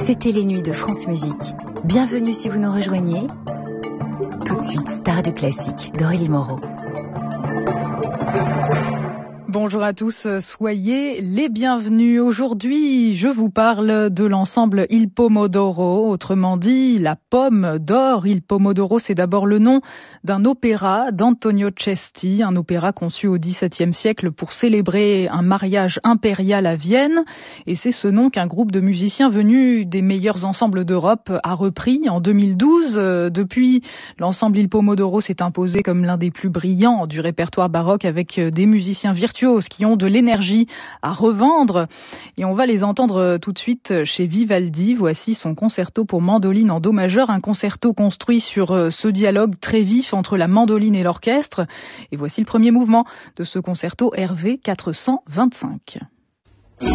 C'était les nuits de France Musique. Bienvenue si vous nous rejoignez. Tout de suite, Star du classique d'Aurélie Moreau. Bonjour à tous, soyez les bienvenus. Aujourd'hui, je vous parle de l'ensemble Il Pomodoro, autrement dit la pomme d'or. Il Pomodoro, c'est d'abord le nom d'un opéra d'Antonio Cesti, un opéra conçu au XVIIe siècle pour célébrer un mariage impérial à Vienne. Et c'est ce nom qu'un groupe de musiciens venus des meilleurs ensembles d'Europe a repris en 2012. Depuis, l'ensemble Il Pomodoro s'est imposé comme l'un des plus brillants du répertoire baroque avec des musiciens virtuoses qui ont de l'énergie à revendre. Et on va les entendre tout de suite chez Vivaldi. Voici son concerto pour mandoline en do majeur, un concerto construit sur ce dialogue très vif entre la mandoline et l'orchestre. Et voici le premier mouvement de ce concerto RV 425.